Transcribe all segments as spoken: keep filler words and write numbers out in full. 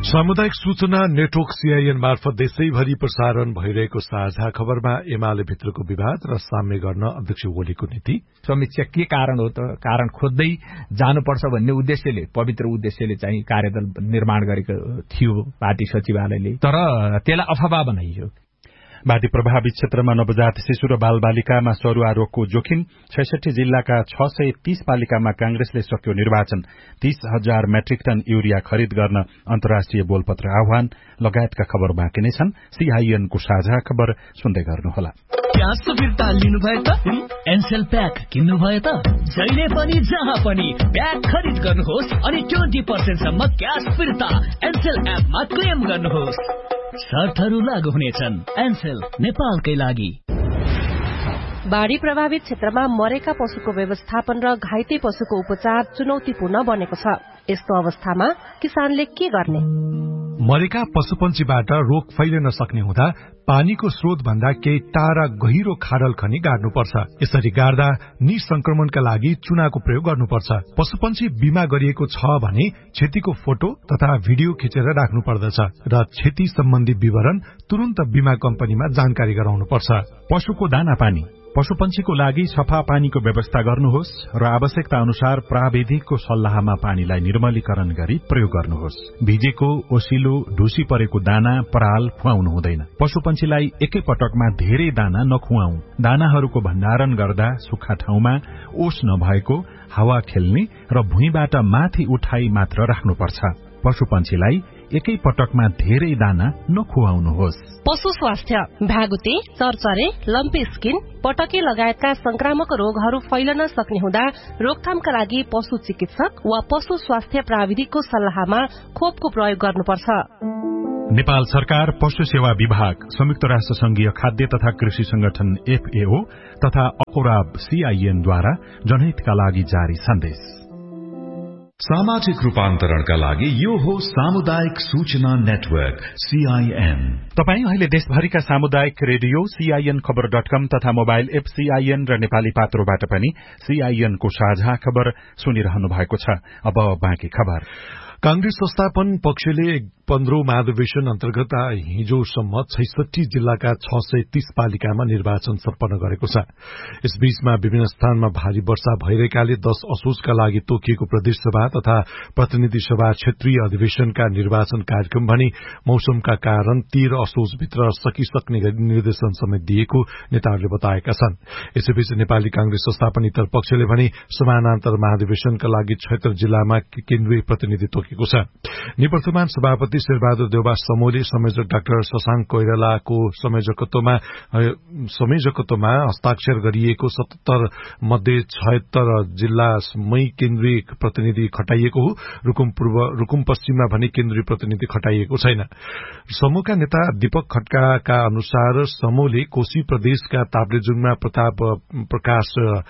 सामुदायिक सूचना network CIN मार्फत देशैभरि प्रसारण भइरहेको साझा खबरमा एमाले भित्रको विवाद र साम्य गर्न अध्यक्ष ओलीको नीति, समीक्षा के कारण हो त कारण खोज्दै जानुपर्छ भन्ने उद्देश्यले पवित्र उद्देश्यले चाहिँ कार्यदल निर्माण गरेको थियो पार्टी सचिवालयले, तर त्यसलाई अफवाह बनाइयो। बाढी प्रभावित क्षेत्रमा नवजात शिशु र बालबालिकामा सरुवा रोगको जोखिम, छैसठी जिल्लाका छ सय तीस पालिकामा कांग्रेसले सक्यो निर्वाचन, तीस हजार मेट्रिक टन यूरिया खरिद गर्न अन्तर्राष्ट्रिय बोलपत्र आह्वान लगायतका खबर बाँकी नै छन्। सीआईएनको साझा खबर सुन्दै गर्नुहोला। क्यास फिर्ता लिनु भयो त एनसेल प्याक किन्नु भयो त जहिले पनि जहाँ पनि प्याक खरिद गर्नुहोस् अनि ट्वेन्टी पर्सेन्ट सम्म क्यास फिर्ता एनसेल एपमा क्लेम गर्नुहोस्। शर्तहरू लागू हुनेछन्। एनसेल नेपालकै लागि। बाढ़ी प्रभावित क्षेत्रमा मरेका पशुको व्यवस्थापन र घाइते पशुको उपचार चुनौतीपूर्ण बनेको छ। यस्तो अवस्थामा किसानले के गर्ने? मरेका पशुपन्छीबाट रोग फैलिन सक्ने हुँदा पानीको स्रोत भन्दा केही टाढा गहिरो खाडल खनी गाड्नुपर्छ। यसरी गाड्दा निसंक्रमणका लागि चुनाको प्रयोग गर्नुपर्छ। पशुपन्छी बिमा गरिएको छ भने क्षतिको फोटो तथा भिडियो खिचेर राख्नु पर्दछ र क्षति सम्बन्धी विवरण तुरन्त बिमा कम्पनीमा जानकारी गराउनुपर्छ। पशुको दाना पानी, पशुपन्छीको लागि सफा पानीको व्यवस्था गर्नुहोस् र आवश्यकता अनुसार प्राविधिकको सल्लाहमा पानीलाई निर्मलीकरण गरी प्रयोग गर्नुहोस्। भिजेको, ओसिलो, ढुसी परेको दाना पराल खुवाउनु हुँदैन। पशुपन्छीलाई एकै पटकमा धेरै दाना नखुवाऊ। दानाहरूको भण्डारण गर्दा सुक्खा ठाउँमा, ओस नभएको, हावा खेल्ने र भुइँबाट माथि उठाई मात्र राख्नुपर्छ। पशुपन्छीलाई एकै पटकमा धेरै दाना नखुवाउनुहोस्। पशु स्वास्थ्य, भ्यागुते, चरचरे, लम्पी स्किन, पटके लगायतका संक्रामक रोगहरू फैलन सक्ने हुँदा रोकथामका लागि पशु चिकित्सक वा पशु स्वास्थ्य प्राविधिकको सल्लाहमा खोपको प्रयोग गर्नुपर्छ। नेपाल सरकार, पशु सेवा विभाग, संयुक्त राष्ट्र संघीय खाद्य तथा कृषि संगठन एफएओ तथा अकोराब सीआईएनद्वारा जनहितका लागि जारी सन्देश। सामाजिक रूपान्तरणका लागि यो हो सामुदायिक सूचना नेटवर्क सीआईएन। तपाई अहिले देशभरिका सामुदायिक रेडियो सीआईएन खबर डट कम तथा मोबाइल एप सीआईएन र नेपाली पात्रोबाट पनि सीआईएनको साझा खबर सुनिरहनु भएको छ। अब बाँकी खबर। कांग्रेस संस्थापन पक्षले पन्ध्रौं महाधिवेशन अन्तर्गत हिजोसम्म छैसठी जिल्लाका छ सय तीस पालिकामा निर्वाचन सम्पन्न गरेको छ। यसबीचमा विभिन्न स्थानमा भारी वर्षा भइरहेकाले दश असोजका लागि तोकिएको प्रदेशसभा तथा प्रतिनिधि सभा क्षेत्रीय अधिवेशनका निर्वाचन कार्यक्रम भने मौसमका कारण तेह्र असोजभित्र सकिसक्ने निर्देशन समेत दिएको नेताहरूले बताएका छन्। यसैबीच नेपाली कांग्रेस संस्थापन इतर पक्षले भने समानान्तर महाधिवेशनका लागि छयत्तर जिल्लामा केन्द्रीय प्रतिनिधि तोकेको छ। निवर्तमान सभापति शेरबहादुर देउबा समूहले संयोजक डाक्टर शशाङ्क कोइरालाको संयोजकत्वमा संयोजकत्वमा हस्ताक्षर गरिएको सतहत्तर मध्ये छयत्तर जिल्लामै केन्द्रीय प्रतिनिधि खटाइएको हो। रुकुम पूर्व रुकुम पश्चिममा भने केन्द्रीय प्रतिनिधि खटाइएको छैन। समूहका नेता दीपक खड्काका अनुसार समूहले कोशी प्रदेशका ताप्लेजुङमा प्रताप प्रकाश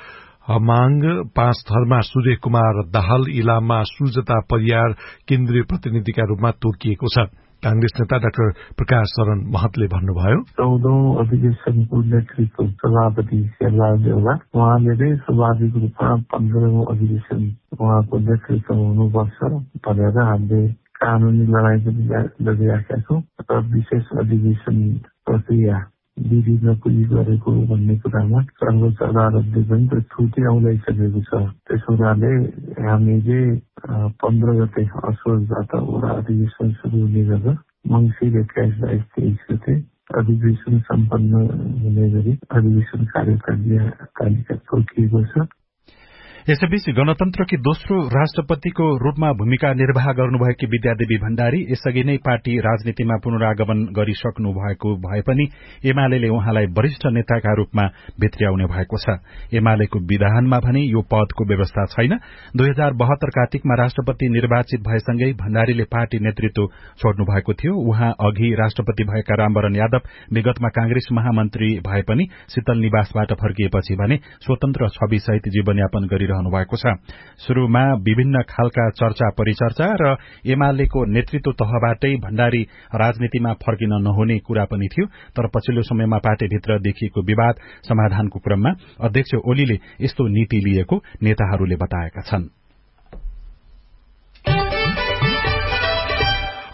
हमाङ, पाँच थरमा सूर्य कुमार दाहाल, इलाममा सुजता परियार केन्द्रीय प्रतिनिधिका रूपमा तोकिएको छ। कांग्रेस नेता डाक्टर प्रकाश शरण महतले भन्नुभयो, चौधौं अधिवेशनको नेतृत्व सभापति शेरबहादुर देउबा उहाँले नै स्वाभाविक रूपमा पन्ध्रौं अधिवेशन उहाँको नेतृत्व हुनुपर्छ भनेर हामीले कानूनी लडाईँ पनि लडिराखेका छौँ र विशेष अधिवेशन प्रक्रिया विधिमा पुगी गरेको भन्ने कुरामा सर्वोच्च अदालतले पनि त्यो छुट्टी आउँदैसकेको छ। त्यसो हुनाले हामीले पन्ध्र गते असोजबाट वडा अधिवेशन सुरु हुने गरेर मङ्सिर एक्काइस बाइस तेइस गते अधिवेशन सम्पन्न हुने गरी अधिवेशन कार्यतालिका तोकिएको छ। यसैबीच गणतन्त्रकी दोस्रो राष्ट्रपतिको रूपमा भूमिका निर्वाह गर्नुभएकी विद्यादेवी भण्डारी यसअघि नै पार्टी राजनीतिमा पुनरागमन गरिसक्नु भएको भए पनि एमाले उहाँलाई वरिष्ठ नेताका रूपमा भित्र्याउने भएको छ। एमालेको विधानमा भने यो पदको व्यवस्था छैन। दुई हजार बहत्तर कार्तिकमा राष्ट्रपति निर्वाचित भएसँगै भण्डारीले पार्टी नेतृत्व छोड्नु भएको थियो। उहाँ अघि राष्ट्रपति भएका रामवरण यादव विगतमा कांग्रेस महामन्त्री भए पनि शीतल निवासबाट फर्किएपछि भने स्वतन्त्र छविसहित जीवनयापन गरिरहनु भएको छ। शुरूमा विभिन्न खालका चर्चा परिचर्चा र एमालेको नेतृत्व तहबाटै भण्डारी राजनीतिमा फर्किन नहुने कुरा पनि थियो। तर पछिल्लो समयमा पार्टीभित्र देखिएको विवाद समाधानको क्रममा अध्यक्ष ओलीले यस्तो नीति लिएको नेताहरूले बताएका छन्।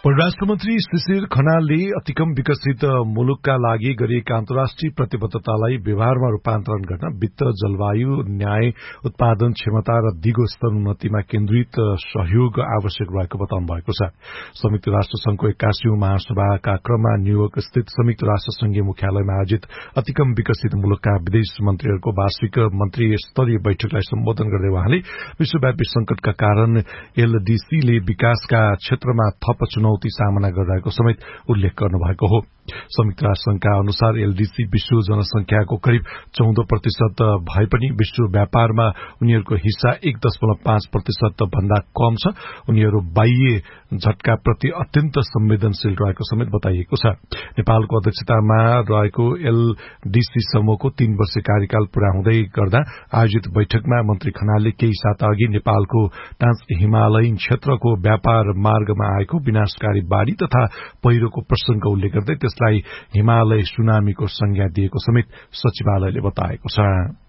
परराष्ट्र मन्त्री शिशिर खनालले अतिकम विकसित मुलुकका लागि गरिएका अन्तर्राष्ट्रिय प्रतिबद्धतालाई व्यवहारमा रूपान्तरण गर्न वित्त, जलवायु, न्याय, उत्पादन क्षमता र दिगो स्तर उन्नतिमा केन्द्रित सहयोग आवश्यक रहेको बताउनु भएको छ। संयुक्त राष्ट्र संघको एक्कासीौं महासभाका क्रममा न्यूयोर्क स्थित संयुक्त राष्ट्र संघीय मुख्यालयमा आयोजित अतिकम विकसित मुलुकका विदेश मन्त्रीहरूको वार्षिक मन्त्री स्तरीय बैठकलाई सम्बोधन गर्दै उहाँले विश्वव्यापी संकटका कारण एलडीसीले विकासका क्षेत्रमा थप चुनौती सामना गरिरहेको समेत उल्लेख गर्नुभएको हो। संयुक्त राष्ट्र संघका अनुसार एलडीसी विश्व जनसंख्याको करिब चौध प्रतिशत भए पनि विश्व व्यापारमा उनीहरूको हिस्सा एक दशमलव पाँच प्रतिशत भन्दा कम छ। उनीहरू बाह्य झट्काप्रति अत्यन्त संवेदनशील रहेको समेत बताइएको छ। नेपालको अध्यक्षतामा रहेको एलडीसी समूहको तीन वर्ष कार्यकाल पूरा हुँदै गर्दा आयोजित बैठकमा मन्त्री खनालले केही साता अघि नेपालको ट्रान्स हिमालयन क्षेत्रको व्यापार मार्गमा आएको विनाशकारी बाढ़ी तथा पहिरोको प्रसंग उल्लेख गर्दै त्यसलाई हिमालय सुनामीको संज्ञा दिएको समेत सचिवालयले बताएको छ।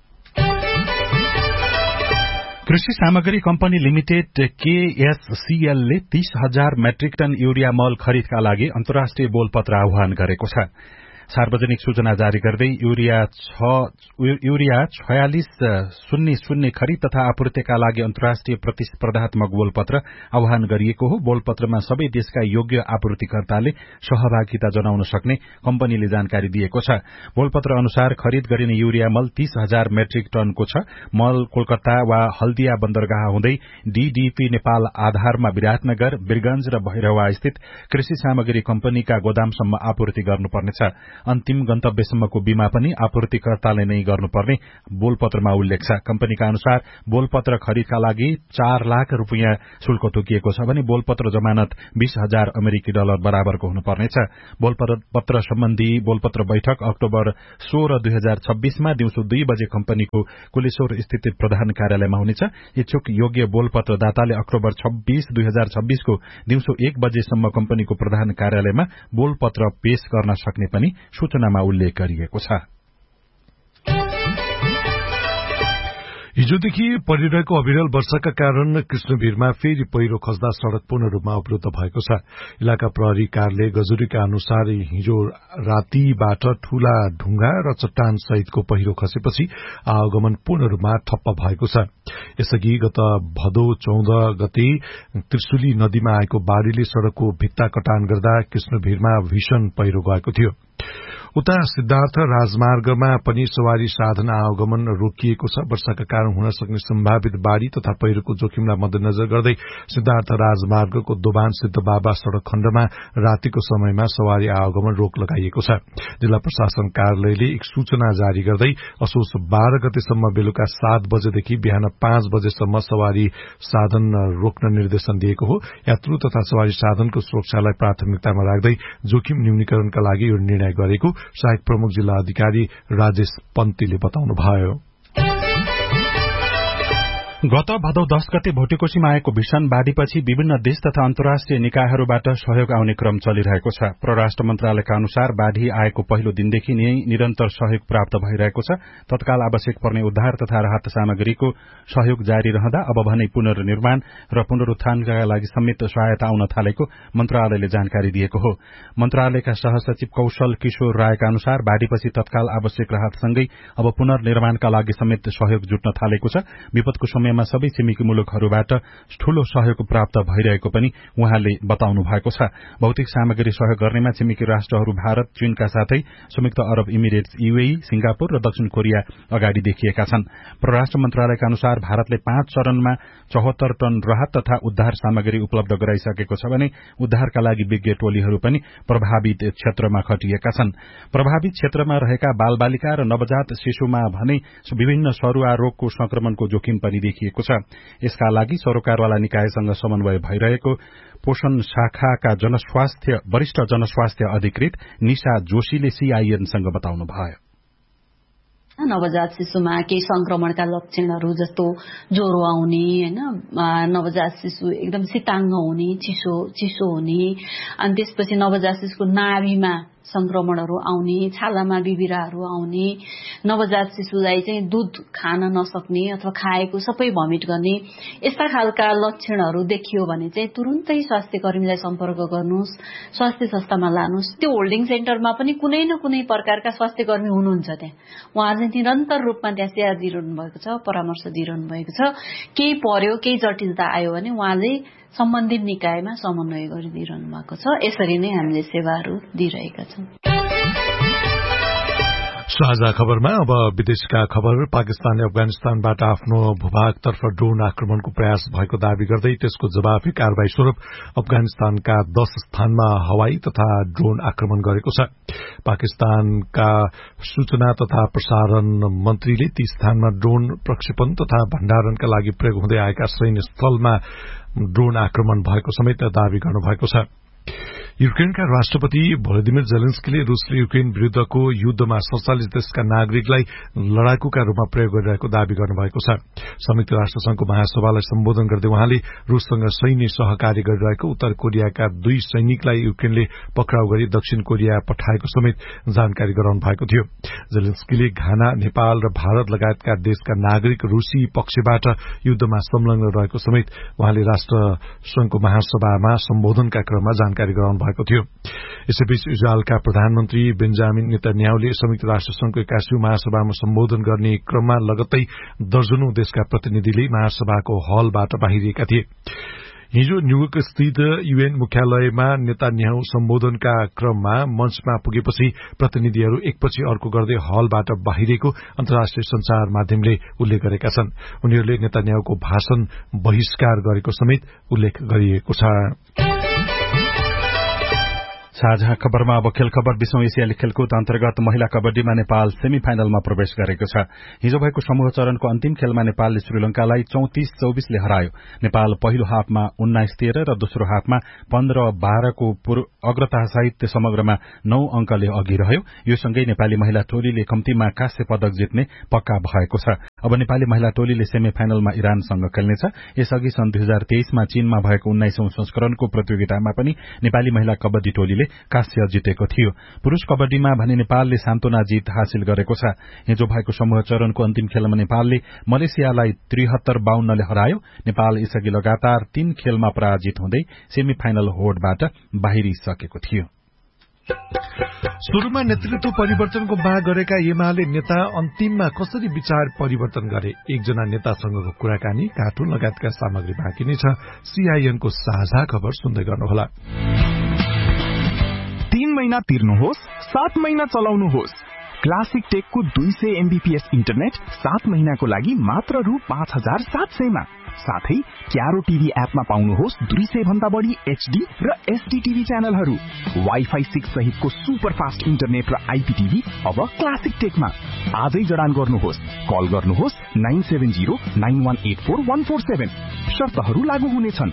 कृषि सामग्री कम्पनी लिमिटेड केएससीएल ले तीस हजार मेट्रिक टन यूरिया मल खरिदका लागि अन्तर्राष्ट्रिय बोलपत्र आह्वान गरेको छ। सार्वजनिक सूचना जारी गर्दै यूरिया यूरिया छयालिस शून्य शून्य खरिद तथा आपूर्तिका लागि अन्तर्राष्ट्रिय प्रतिस्पर्धात्मक बोलपत्र आह्वान गरिएको हो। बोलपत्रमा सबै देशका योग्य आपूर्तिकर्ताले सहभागिता जनाउन सक्ने कम्पनीले जानकारी दिएको छ। बोलपत्र अनुसार खरिद गरिने यूरिया मल तीस हजार मेट्रिक टनको छ। मल कोलकाता वा हल्दिया बन्दरगाह हुँदै डीडीपी नेपाल आधारमा विराटनगर, वीरगंज र भैरवा स्थित कृषि सामग्री कम्पनीका गोदामसम्म आपूर्ति गर्नुपर्नेछ। अन्तिम गन्तव्यसम्मको बीमा पनि आपूर्तिकर्ताले नै गर्नुपर्ने बोलपत्रमा उल्लेख छ। कम्पनीका अनुसार बोलपत्र खरिदका लागि चार लाख रूपियाँ शुल्क तोकिएको छ भने बोलपत्र जमानत बीस हजार अमेरिकी डलर बराबरको हुनुपर्नेछ। बोलपत्र सम्बन्धी बोलपत्र बैठक अक्टोबर सोह्र दुई हजार छब्बीसमा दिउँसो दुई बजे कम्पनीको कुलेश्वर स्थित प्रधान कार्यालयमा हुनेछ। इच्छुक योग्य बोलपत्रदाताले अक्टोबर छब्बीस दुई हजार छब्बीसको दिउँसो एक बजेसम्म कम्पनीको प्रधान कार्यालयमा बोलपत्र पेश गर्न सक्ने पनि सूचनामा उल्लेख गरिएको छ। हिजोदेखि परिरहेको अविरल वर्षाका कारण कृष्णभिरमा फेरि पहिरो खस्दा सड़क पूर्ण रूपमा अवरुद्ध भएको छ। इलाका प्रहरी कार्यालय गजुरीका अनुसार हिजो रातीबाट ठूला ढुंगा र चट्टान सहितको पहिरो खसेपछि आवागमन पूर्ण रूपमा ठप्प भएको छ। यसअघि गत भदौ चौध गते त्रिशुली नदीमा आएको बाढ़ीले सड़कको भित्ता कटान गर्दा कृष्णभिरमा भीषण पहिरो गएको थियो। उता सिद्धार्थ राजमार्गमा पनि सवारी साधन आवागमन रोकिएको छ। वर्षाका कारण हुन सक्ने सम्भावित बाढ़ी तथा पहिरोको जोखिमलाई मध्यनजर गर्दै सिद्धार्थ राजमार्गको दोभान सिद्ध बाबा सड़क खण्डमा रातिको समयमा सवारी आवागमन रोक लगाइएको छ। जिल्ला प्रशासन कार्यालयले एक सूचना जारी गर्दै असोज बाह्र गतेसम्म बेलुका सात बजेदेखि बिहान पाँच बजेसम्म सवारी साधन रोक्न निर्देशन दिएको हो। यात्रु तथा सवारी साधनको सुरक्षालाई प्राथमिकतामा राख्दै जोखिम न्यूनीकरणका लागि यो निर्णय गरेको सहायक प्रमुख जिल्ला अधिकारी राजेश पन्तीले बताउनुभयो। गत भदौ दश गते भोटेकोशीमा आएको भीषण बाढ़ीपछि विभिन्न देश तथा अन्तर्राष्ट्रिय निकायहरूबाट सहयोग आउने क्रम चलिरहेको छ। परराष्ट्र मन्त्रालयका अनुसार बाढ़ी आएको पहिलो दिनदेखि नै निरन्तर सहयोग प्राप्त भइरहेको छ। तत्काल आवश्यक पर्ने उद्धार तथा राहत सामग्रीको सहयोग जारी रहँदा अब भने पुनर्निर्माण र पुनरुत्थानका लागि समेत सहायता आउन थालेको मन्त्रालयले जानकारी दिएको हो। मन्त्रालयका सहसचिव कौशल किशोर रायका अनुसार बाढ़ीपछि तत्काल आवश्यक राहतसँगै अब पुनर्निर्माणका लागि समेत सहयोग जुट्न थालेको छ। विपदको समयमा सबै छिमेकी मुलुकहरूबाट ठूलो सहयोग प्राप्त भइरहेको पनि उहाँले बताउनु भएको छ। भौतिक सामग्री सहयोग गर्नेमा छिमेकी राष्ट्रहरू भारत, चीनका साथै संयुक्त अरब इमिरेट्स, यूएई, सिंगापुर र दक्षिण कोरिया अगाडि देखिएका छन्। परराष्ट्र मन्त्रालयका अनुसार भारतले पाँच चरणमा चौहत्तर टन राहत तथा उद्धार सामग्री उपलब्ध गराइसकेको छ भने उद्धारका लागि विज्ञ टोलीहरू पनि प्रभावित क्षेत्रमा खटिएका छन्। प्रभावित क्षेत्रमा रहेका बालबालिका र नवजात शिशुमा भने विभिन्न सरुवा रोगको संक्रमणको जोखिम पनि देखिएको छ। यसका लागि सरोकारवाला निकायसँग समन्वय भइरहेको पोषण शाखाका जनस्वास्थ्य वरिष्ठ जनस्वास्थ्य अधिकृत निशा जोशीले सीआईएनसँग बताउनुभयो। नवजात शिशुमा केही संक्रमणका लक्षणहरू जस्तो ज्वरो आउने, हैन, नवजात शिशु एकदम शीताङ्ग हुने, चिसो चिसो हुने, अनि त्यसपछि नवजात शिशुको नाभिमा संक्रमणहरू आउने, छालामा बिबिराहरू आउने, नवजात शिशुलाई चाहिँ दूध खान नसक्ने अथवा खाएको सबै भमिट गर्ने यस्ता खालका लक्षणहरू देखियो भने चाहिँ तुरुन्तै स्वास्थ्य कर्मीलाई सम्पर्क गर्नुहोस्, स्वास्थ्य संस्थामा लानुहोस्। त्यो होल्डिङ सेन्टरमा पनि कुनै न कुनै प्रकारका स्वास्थ्य कर्मी हुनुहुन्छ त्यहाँ, उहाँहरूले निरन्तर रूपमा त्यहाँ सेवा दिइरहनु भएको छ, परामर्श दिइरहनु भएको छ। केही पर्यो, केही जटिलता आयो भने उहाँले सम्बन्धित निकायमा समन्वय गरिदिइरहनु भएको छ। यसरी नै हामीले सेवाहरू दिइरहेका छौं। साझा खबरमा अब विदेशका खबर। पाकिस्तानले अफगानिस्तानबाट आफ्नो भूभागतर्फ ड्रोन आक्रमणको प्रयास भएको दावी गर्दै त्यसको जवाफी कारवाही स्वरूप अफगानिस्तानका दश स्थानमा हवाई तथा ड्रोन आक्रमण गरेको छ। पाकिस्तानका सूचना तथा प्रसारण मन्त्रीले ती स्थानमा ड्रोन प्रक्षेपण तथा भण्डारणका लागि प्रयोग हुँदै आएका सैन्य स्थलमा ड्रोन आक्रमण भएको समेत दावी गर्नुभएको छ। युक्रेनका राष्ट्रपति भोलोदिमिर जेलेन्स्कीले रूसले युक्रेन विरूद्धको युद्धमा सड़चालिस देशका नागरिकलाई लड़ाकुका रूपमा प्रयोग गरिरहेको दावी गर्नुभएको छ। संयुक्त राष्ट्र संघको महासभालाई सम्बोधन गर्दै उहाँले रूससँग सैन्य सहकार्य गरिरहेको उत्तर कोरियाका दुई सैनिकलाई युक्रेनले पक्राउ गरी दक्षिण कोरिया पठाएको समेत जानकारी गराउनु भएको थियो। जेलेन्स्कीले घाना, नेपाल र भारत लगायतका देशका नागरिक रूसी पक्षबाट युद्धमा संलग्न रहेको समेत उहाँले राष्ट्र संघको महासभामा सम्बोधनका क्रममा जानकारी गराउनु भएको थियो। यसैबीच इजरायलका प्रधानमन्त्री बेन्जामिन नेतन्याहुले संयुक्त राष्ट्र संघको एक्काइसौं महासभामा सम्बोधन गर्ने क्रममा लगत्तै दर्जनौं देशका प्रतिनिधिले महासभाको हलबाट बाहिरिएका थिए। हिजो न्यूयोर्क स्थित यूएन मुख्यालयमा नेतन्याहु सम्बोधनका क्रममा मञ्चमा पुगेपछि प्रतिनिधिहरू एकपछि अर्को गर्दै हलबाट बाहिरिएको अन्तर्राष्ट्रिय संचार माध्यमले उल्लेख गरेका छन्। उनीहरूले नेतन्याहुको भाषण बहिष्कार गरेको समेत उल्लेख गरिएको छ। साझा खबरमा अब खेल खबर। विश्व एसियाली खेलकुद अन्तर्गत महिला कबड्डीमा नेपाल सेमी फाइनलमा प्रवेश गरेको छ। हिजो भएको समूह चरणको अन्तिम खेलमा नेपालले श्रीलंकालाई चौतिस चौबिसले हरायो। नेपाल पहिलो हाफमा उन्नाइस तेह्र र दोस्रो हाफमा पन्ध्र बाह्रको अग्रतासहित समग्रमा नौ अंकले अघि रह्यो। यो सँगै नेपाली महिला टोलीले कम्तीमा काँस्य पदक जित्ने पक्का भएको छ। अब नेपाली महिला टोलीले सेमी फाइनलमा इरानसँग खेल्नेछ। यसअघि सन् दुई हजार तेइसमा चीनमा भएको उन्नाइसौं संस्करणको प्रतियोगितामा पनि नेपाली महिला कबड्डी टोलीले काँस्य जितेको थियो। पुरूष कबड्डीमा भने नेपालले सान्तोना जित हासिल गरेको छ। हिजो भएको समूह चरणको अन्तिम खेलमा नेपालले मलेसियालाई त्रिहत्तर बाहन्नले हरायो। नेपाल यसअघि लगातार तीन खेलमा पराजित हुँदै सेमी फाइनल होडबाट बाहिरिसकेको थियो। शुरूमा नेतृत्व परिवर्तनको माग गरेका एमाले नेता अन्तिममा कसरी विचार परिवर्तन गरे? एकजना नेतासँगको कुराकानी, कार्टुन लगायतका सामग्री बाँकी नै छ। सीआईएनको साझा खबर सुन्दै गर्नुहोला। तीन महीना तिर्नुहोस्, सात महीना चलाउनुहोस्। क्लासिक टेकको दुई सय एमबीपीएस इन्टरनेट सात महीनाको लागि मात्र रु पाँच हजार सात सयमा। साथै क्यारो टीभी एपमा पाउनुहोस् दुई सय भन्दा बढी एचडी र एसडी टीभी च्यानलहरू। वाइफाई सिक्स सहितको सुपर फास्ट इन्टरनेट र आईपीटीभी अब क्लासिक टेकमा। आजै जडान गर्नुहोस्। कल गर्नुहोस् nine seven zero nine one eight four one four seven. शर्तहरू लागू हुनेछन्।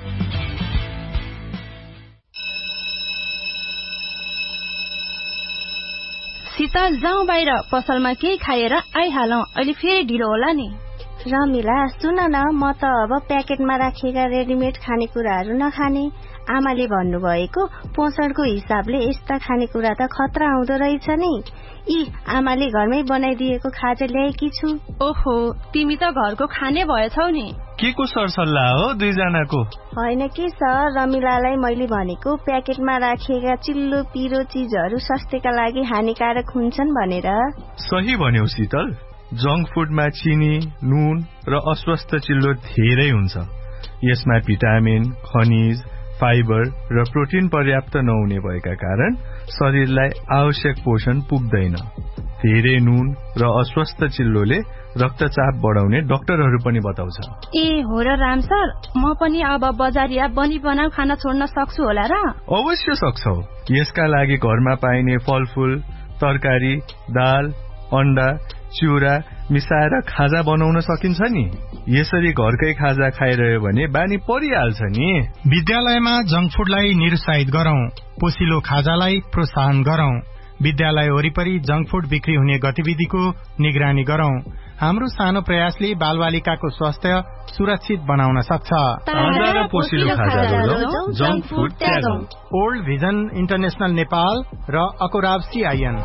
शीतल जाउँ बाहिर, पसलमा केही खाएर आइहालौं, अहिले फेरि ढिलो होला नि। रमिला सुन न, म त अब प्याकेटमा राखिएका रेडिमेड खानेकुराहरू नखाने। आमाले भन्नुभएको पोषणको हिसाबले यस्ता खानेकुरा त खतरा आउँदो रहेछ नि। यी आमाले घरमै बनाइदिएको खाजा ल्याएकी छु। ओहो, तिमी त घरको खाने भएछौ नि। के को सरसल्लाह हो दुईजनाको? होइन कि सर, रमिलालाई मैले भनेको प्याकेटमा राखिएका चिल्लो पिरो चीजहरू स्वास्थ्यका लागि हानिकारक हुन्छन् भनेर। सही भन्यौ शीतल। जंक फुडमा चिनी, नुन र अस्वस्थ चिल्लो धेरै हुन्छ। यसमा भिटामिन, खनिज, फाइबर र प्रोटिन पर्याप्त नहुने भएका कारण शरीरलाई आवश्यक पोषण पुग्दैन। धेरै नुन र अस्वस्थ चिल्लोले रक्तचाप बढाउने डाक्टरहरू पनि बताउँछ। ए हो र राम सर, म पनि अब बजारिया बनी बनाउ खाना छोड्न सक्छु होला र? अवश्य सक्छौ। यसका लागि घरमा पाइने फलफूल, तरकारी, दाल, अण्डा, चिउरा मिसाएर खाजा बनाउन सकिन्छ नि। यसरी घरकै खाजा खाइरह्यो भने बानी परिहाल्छ नि। विद्यालयमा जंक फुडलाई निरुत्साहित गरौं, पोसिलो खाजालाई प्रोत्साहन गरौं। विद्यालय वरिपरि जंक फुड बिक्री हुने गतिविधिको निगरानी गरौं। हाम्रो सानो प्रयासले बालबालिकाको स्वास्थ्य सुरक्षित बनाउन सक्छ। ताजा र पोषिलो खाजा जोडौं, junk food त्यागौं। Old vision international Nepal र अकोराब सीआईएन।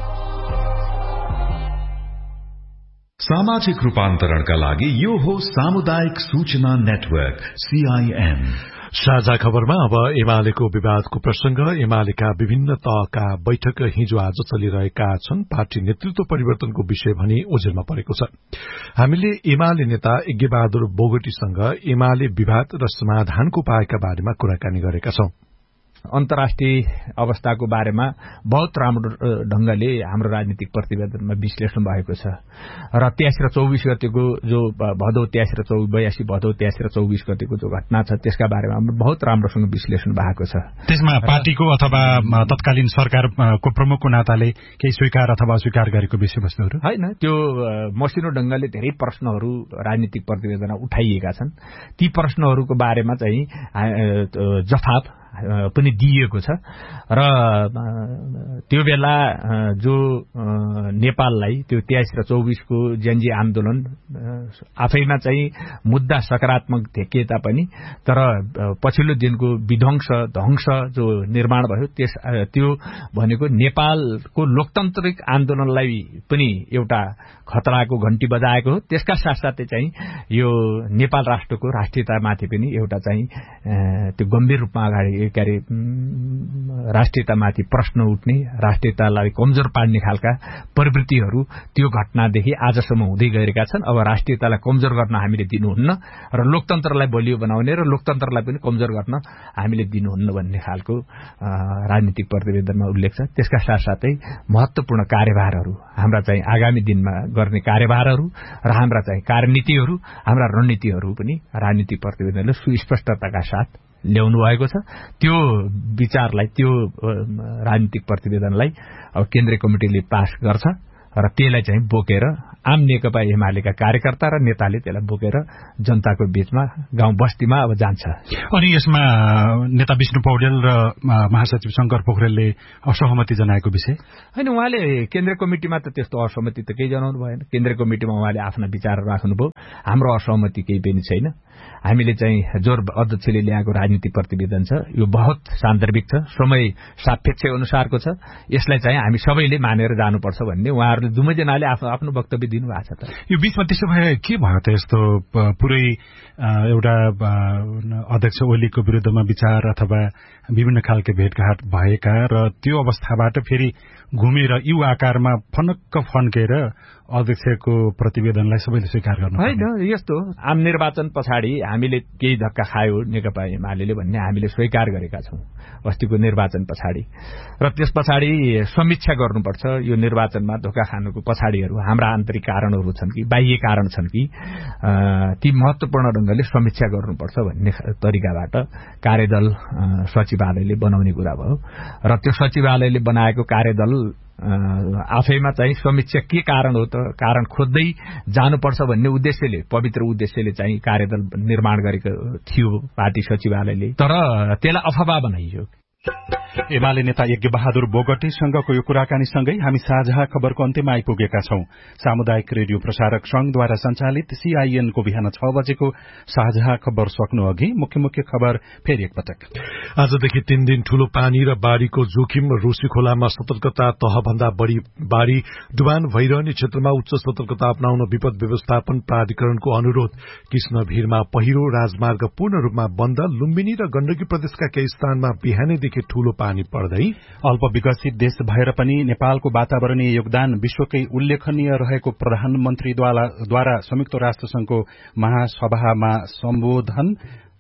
सामाजिक रूपान्तरणका लागि यो हो सामुदायिक सूचना नेटवर्क सीआईएन। साझा खबरमा अब एमालेको विवादको प्रसंग। एमालेका विभिन्न तहका बैठक हिजो आज चलिरहेका छन्। पार्टी नेतृत्व परिवर्तनको विषय भनी ओझेलमा परेको छ। हामीले एमाले नेता यज्ञबहादुर बोगटीसँग एमाले विवाद र समाधानको उपायका बारेमा कुराकानी गरेका छौं। अन्तर्राष्ट्रिय अवस्थाको बारेमा बहुत राम्रो ढंगले हाम्रो राजनीतिक प्रतिवेदनमा विश्लेषण भएको छ र तेइस र चौबीस गतेको जो भदौ तेइस र चौबीस बयासी भदौ तेइस र चौबीस गतेको जो घटना छ त्यसका बारेमा बहुत राम्रोसँग विश्लेषण भएको छ। त्यसमा पार्टीको अथवा तत्कालीन सरकारको प्रमुखको नाताले केही स्वीकार अथवा अस्वीकार गरेको विषयवस्तुहरू हैन, त्यो मसिनो ढंगले धेरै प्रश्नहरू राजनीतिक प्रतिवेदनमा उठाइएका छन्। ती प्रश्नहरूको बारेमा चाहिँ जवाफ पनि दिइएको छ र त्यो बेला जो नेपाललाई त्यो तेइस र चौबीसको जेनजी आन्दोलन आफैमा चाहिँ मुद्दा सकारात्मक देखिए तापनि तर पछिल्लो दिनको विध्वंस ध्वंस जो निर्माण भयो त्यस त्यो भनेको नेपालको लोकतान्त्रिक आन्दोलनलाई पनि एउटा खतराको घण्टी बजाएको हो। त्यसका साथसाथै चाहिँ यो नेपाल राष्ट्रको राष्ट्रियतामाथि पनि एउटा चाहिँ त्यो गम्भीर रूपमा अगाडि के अरे राष्ट्रियतामाथि प्रश्न उठ्ने, राष्ट्रियतालाई कमजोर पार्ने खालका प्रवृत्तिहरू त्यो घटनादेखि आजसम्म हुँदै गएका छन्। अब राष्ट्रियतालाई कमजोर गर्न हामीले दिनुहुन्न र लोकतन्त्रलाई बलियो बनाउने र लोकतन्त्रलाई पनि कमजोर गर्न हामीले दिनुहुन्न भन्ने खालको राजनीतिक प्रतिवेदनमा उल्लेख छ। त्यसका साथसाथै महत्वपूर्ण कार्यभारहरू हाम्रा चाहिँ आगामी दिनमा गर्ने कार्यभारहरू र हाम्रा चाहिँ कार्यनीतिहरू, हाम्रा रणनीतिहरू पनि राजनीतिक प्रतिवेदनले सुस्पष्टताका साथ ल्याउनु भएको छ। त्यो विचारलाई, त्यो राजनीतिक प्रतिवेदनलाई अब केन्द्रीय कमिटिले पास गर्छ र त्यसलाई चाहिँ बोकेर आम नेकपा एमालेका कार्यकर्ता र नेताले त्यसलाई बोकेर जनताको बीचमा गाउँ बस्तीमा अब जान्छ। अनि यसमा नेता विष्णु पौडेल र महासचिव शंकर पोखरेलले असहमति जनाएको विषय हैन, उहाँले केन्द्रीय कमिटिमा त त्यस्तो असहमति त केही जनाउनु भएन। केन्द्रीय कमिटिमा उहाँले आफ्ना विचार राख्नुभयो। हाम्रो असहमति केही पनि छैन। हामीले चाहिँ जोर अध्यक्षले ल्याएको राजनीतिक प्रतिवेदन छ, यो बहुत सान्दर्भिक छ, समय सापेक्ष अनुसारको छ। यसलाई चाहिँ हामी सबैले मानेर जानुपर्छ भन्ने उहाँहरूले दुवैजनाले आफ्नो आफ्नो वक्तव्य दिनुभएको छ। त यो बीचमा त्यसो भए के भयो त यस्तो पुरै एउटा अध्यक्ष ओलीको विरुद्धमा विचार अथवा विभिन्न खालको भेटघाट भएका र त्यो अवस्थाबाट फेरि घुमेर यु आकारमा फनक्क फन्केर अध्यक्षको प्रतिवेदनलाई सबैले स्वीकार गर्नु होइन। यस्तो आम निर्वाचन पछाडि हामीले केही धक्का खायो नेकपा एमाले भन्ने हामीले स्वीकार गरेका छौं अस्तिको निर्वाचन पछाडि, र त्यस पछाडि समीक्षा गर्नुपर्छ। यो निर्वाचनमा धोका खानुको पछाडिहरू हाम्रा आन्तरिक कारणहरू छन् कि बाह्य कारण छन् कि ती महत्वपूर्ण ढंगले समीक्षा गर्नुपर्छ भन्ने तरिकाबाट कार्यदल सचिवालयले बनाउने कुरा भयो र त्यो सचिवालयले बनाएको कार्यदल आफैमा चाहिँ समीक्षा के कारण हो त कारण खोज्दै जानुपर्छ भन्ने उद्देश्यले, पवित्र उद्देश्यले चाहिँ कार्यदल निर्माण गरेको थियो पार्टी सचिवालयले, तर त्यसलाई अफवाह बनाइयो। एमाले नेता यज्ञबहादुर बोगटीसँगको यो कुराकानीसँगै हामी साझा खबरको अन्त्यमा आइपुगेका छौं। सामुदायिक रेडियो प्रसारक संघद्वारा संचालित सीआईएनको बिहान छ बजेको साझा खबर सक्नु अघि मुख्य मुख्य खबर फेरि एकपटक। आजदेखि तीन दिन ठूलो पानी र बाढ़ीको जोखिम। रोशी खोलामा सतर्कता तहभन्दा बढ़ी बाढ़ी। डुबान भइरहने क्षेत्रमा उच्च सतर्कता अपनाउन विपद व्यवस्थापन प्राधिकरणको अनुरोध। कृष्णभिरमा पहिरो राजमार्ग पूर्ण रूपमा बन्द। लुम्बिनी र गण्डकी प्रदेशका केही स्थानमा बिहानैदेखि ठूलो पानी पर्दै। अल्प विकसित देश भएर पनि नेपालको वातावरणीय योगदान विश्वकै उल्लेखनीय रहेको प्रधानमन्त्रीद्वारा संयुक्त राष्ट्र संघको महासभामा सम्बोधन।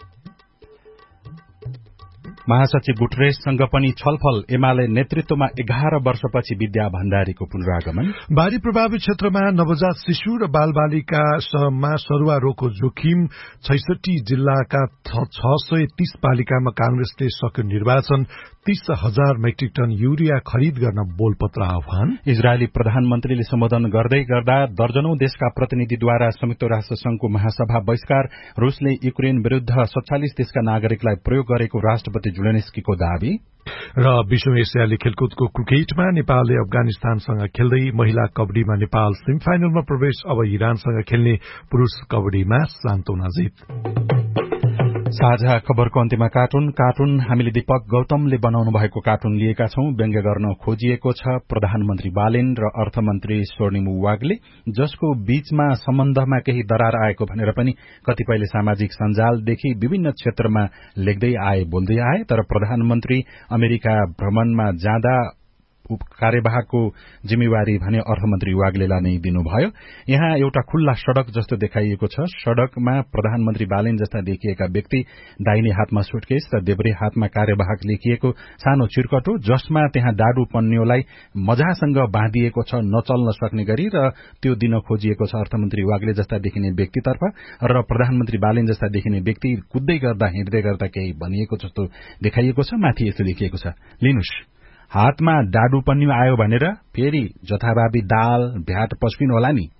महासचिव गुटरेससँग पनि छलफल। एमाले नेतृत्वमा एघार वर्षपछि विद्या भण्डारीको पुनरागमन। बाढ़ी प्रभावित क्षेत्रमा नवजात शिशु र बालबालिकामा सरुवा रोगको जोखिम। छैसठी जिल्लाका छ सय तीस पालिकामा कांग्रेसले सक्यो निर्वाचन। तीस हजार मेट्रिक टन यूरिया खरिद गर्न बोलपत्र आह्वान। इजरायली प्रधानमन्त्रीले सम्बोधन गर्दै गर्दा दर्जनौं देशका प्रतिनिधिद्वारा संयुक्त राष्ट्र संघको महासभा बहिष्कार। रूसले युक्रेन विरूद्ध सत्तालीस देशका नागरिकलाई प्रयोग गरेको राष्ट्रपति जुलेन्स्कीको दावी। र विश्व एसियाली खेलकुदको क्रिकेटमा नेपालले अफगानिस्तानसँग खेल्दै महिला कबड्डीमा नेपाल सेमी फाइनलमा प्रवेश। अब इरानसँग खेल्ने पुरूष कबड्डीमा सान्तोना जित। साझा खबरको अन्त्यमा कार्टुन कार्टुन हामीले दीपक गौतमले बनाउनु भएको कार्टुन लिएका छौं। व्यङ्ग्य गर्न खोजिएको छ प्रधानमन्त्री बालेन र अर्थमन्त्री स्वर्णिम वाग्ले, जसको बीचमा सम्बन्धमा केही दरार आएको भनेर पनि कतिपयले सामाजिक सञ्जालदेखि विभिन्न क्षेत्रमा लेख्दै आए बोल्दै आए। तर प्रधानमन्त्री अमेरिका भ्रमणमा जाँदा कार्यवाहकको जिम्मेवारी भने अर्थमन्त्री वाग्लेलाई नै दिनुभयो। यहाँ एउटा खुल्ला सड़क जस्तो देखाइएको छ। सड़कमा प्रधानमन्त्री बालेन जस्ता देखिएका व्यक्ति दाहिने हातमा सुटकेस र देब्रे हातमा कार्यवाहक लेखिएको सानो चिरकटो, जसमा त्यहाँ डाडु पन्न्योलाई मजासँग बाँधिएको छ नचल्न सक्ने गरी, र त्यो दिन खोजिएको छ अर्थमन्त्री वाग्ले जस्ता देखिने व्यक्तितर्फ। र प्रधानमन्त्री बालेन जस्ता देखिने व्यक्ति कुद्दै गर्दा हिँड्दै गर्दा केही भनिएको जस्तो देखाइएको छ। माथि यस्तो लेखिएको छ, लिनुस् हातमा डाडु पन्न्यु आयो भनेर फेरि जथाभावी दाल भ्याट पस्किनु होला नि।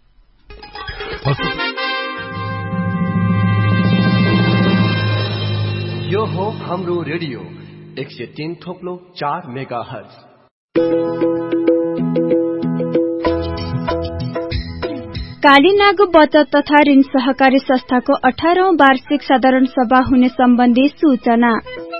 यो हो हाम्रो रेडियो एक सय तीन थोप्लो चार मेगा हर्ज। कालीनाग बचत तथा ऋण सहकारी संस्थाको अठारौं वार्षिक साधारण सभा हुने सम्बन्धी सूचना।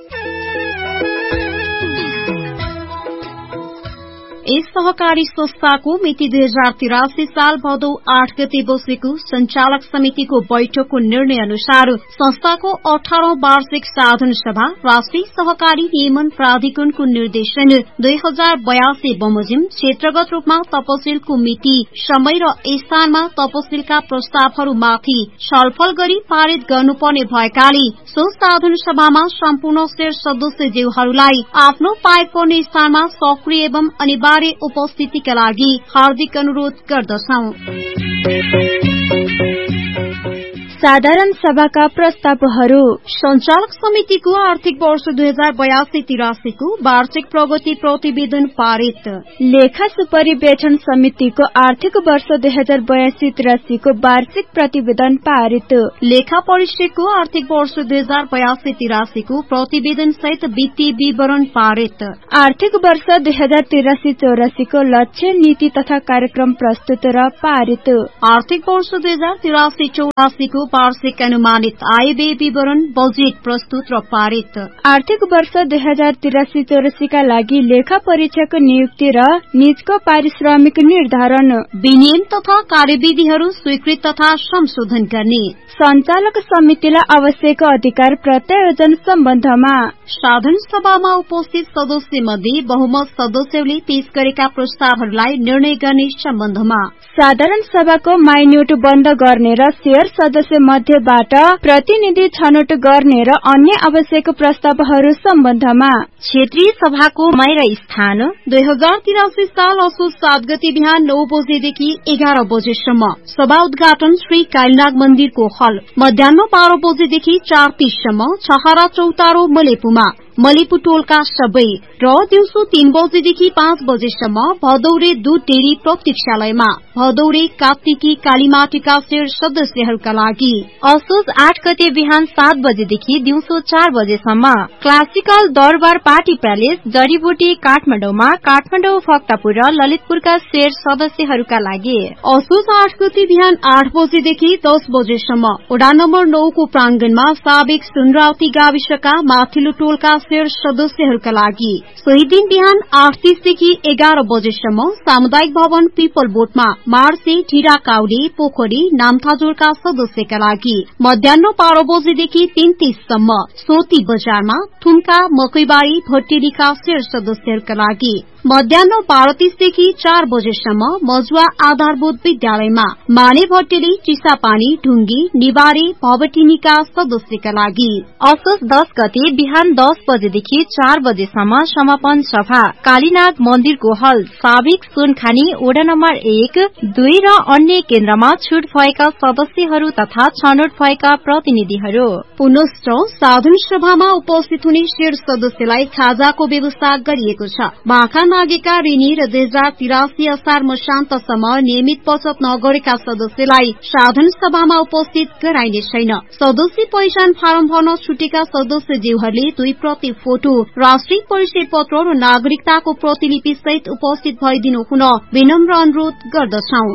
यस सहकारी संस्थाको मिति दुई हजार तिरासी साल भदौ आठ गते बसेको संचालक समितिको बैठकको निर्णय अनुसार संस्थाको अठारौं वार्षिक साधारण सभा राष्ट्रिय सहकारी नियमन प्राधिकरणको निर्देशन दुई हजार बयासी बमोजिम क्षेत्रगत रूपमा तपसिलको मिति, समय र स्थानमा तपसिलका प्रस्तावहरूमाथि छलफल गरी पारित गर्नुपर्ने भएकाले सो साधारण सभामा सम्पूर्ण शेर सदस्यज्यूहरूलाई आफ्नो पाएको पर्ने स्थानमा सक्रिय एवं अनिवार्य उपस्थितिका लागि हार्दिक अनुरोध गर्दछौं। साधारण सभाका प्रस्तावहरू। संचालक समितिको आर्थिक वर्ष दुई हजार बयासी तिरासीको वार्षिक प्रगति प्रतिवेदन पारित। लेखा सुपरिवेक्षण समितिको आर्थिक वर्ष दुई हजार बयासी तिरासीको वार्षिक प्रतिवेदन पारित। लेखा परिषदको आर्थिक वर्ष दुई हजार बयासी तिरासीको प्रतिवेदन सहित वित्तीय विवरण पारित। आर्थिक वर्ष दुई हजार तिरासी चौरासीको लक्ष्य नीति तथा कार्यक्रम प्रस्तुत र पारित। आर्थिक वर्ष दुई हजार तिरासी चौरासीको वार्षिक अनुमानित आय व्यय विवरण बजेट प्रस्तुत र पारित। आर्थिक वर्ष दुई हजार तिरासी चौरासीका लागि लेखा परीक्षक नियुक्ति र निजको पारिश्रमिक निर्धारण, विनियम तथा कार्यविधिहरू स्वीकृत तथा संशोधन गर्ने, संचालक समितिलाई आवश्यक अधिकार प्रत्यायोजन सम्बन्धमा साधारण सभामा उपस्थित सदस्य मध्ये बहुमत सदस्यले पेश गरेका प्रस्तावहरूलाई निर्णय गर्ने सम्बन्धमा, साधारण सभाको माइन्युट बन्द गर्ने र शेयर सदस्य मध्येबाट प्रतिनिधि छनौट गर्ने र अन्य आवश्यक प्रस्तावहरू सम्बन्धमा, क्षेत्रीय सभाको समय र स्थान दुई हजार तिरासी साल असोज सात गते बिहान नौ बजेदेखि एघार बजेसम्म सभा उद्घाटन श्री कालीनाग मन्दिरको हल, मध्याह बाह्र बजेदेखि चार तीससम्म छहरा चौतारो मलेपुमा मलेपुटोलका सबै र दिउँसो तीन बजेदेखि पाँच बजेसम्म भदौरे दूध डेरी प्रतीक्षालयमा भदौरे कार्तिकी कालीमाटीका शेर सदस्यहरूका लागि। असोज आठ गते बिहान सात बजेदेखि दिउँसो चार बजेसम्म क्लासिकल दरबार पार्टी प्यालेस जडीबुटी काठमाडौँमा काठमाडौँ भक्तपुर र ललितपुरका शेर सदस्यहरूका लागि। असोज आठ गते बिहान आठ बजेदेखि दस बजेसम्म वडा नम्बर नौको प्रांगणमा साबिक सुनरावती गाविसका माथिल्लो टोलका शेर सदस्यहरूका लागि। सोही दिन बिहान आठ तीसदेखि एघार बजेसम्म सामुदायिक भवन पिपल बोटमा मार्से ढिरा काउडे पोखरी नामथाजोरका सदस्यका लागि। मध्याह बाह्र बजेदेखि तीन तीससम्म सोती बजारमा थुम्का मकैबारी भट्टेरीका शेर सदस्यहरूका लागि। मध्याह बाह्र तीसदेखि चार बजेसम्म मजुवा आधारभूत विद्यालयमा माने भट्टेली चिसापानी ढुंगी निवारे भवटिनीका सदस्यका लागि। असोज दस गते बिहान दस बजेदेखि चार बजेसम्म समापन सभा कालीनाग मन्दिरको हल साबिक सुनखानी वडा नम्बर एक दुई र अन्य केन्द्रमा छुट भएका सदस्यहरू तथा छनौट भएका प्रतिनिधिहरू। पुनश्च साधारण सभामा उपस्थित हुने शेर सदस्यलाई खाजाको व्यवस्था गरिएको छ। नागेका ऋणी र दुई हजार तिरासी असार मसान्तसम्म नियमित बचत नगरेका सदस्यलाई साधारण सभामा उपस्थित गराइने छैन। सदस्य पहिचान फारम भर्न छुटेका सदस्यज्यूहरूले दुई प्रति फोटो, राष्ट्रिय परिचय पत्र र नागरिकताको प्रतिलिपि सहित उपस्थित भइदिनु हुन विनम्र अनुरोध गर्दछौं।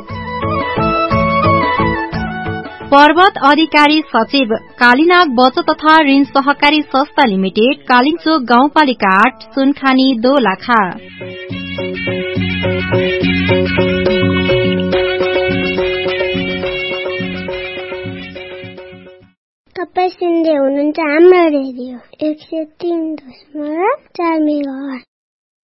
पर्वत अधिकारी सचिव कालीनाग बचत तथा ऋण सहकारी संस्था लिमिटेड कालिचोक गाउँपालिका आठ सुनखानी दोलखा। तपाईँ सुन्दै हुनुहुन्छ हाम्रो रेडियो एक सय तीन दशमलव चार मेगा